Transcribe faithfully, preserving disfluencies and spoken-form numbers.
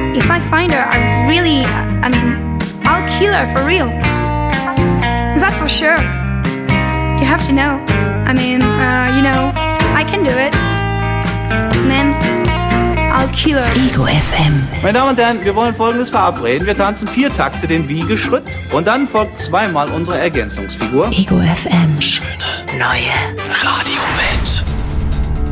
if I find her, I really, I mean, I'll kill her for real. That's for sure. You have to know. I mean, uh, you know, I can do it. Man, I'll kill her. Ego F M. Meine Damen und Herren, wir wollen Folgendes verabreden. Wir tanzen vier Takte den Wiegeschritt und dann folgt zweimal unsere Ergänzungsfigur. Ego F M. Schöne neue Radiowelt.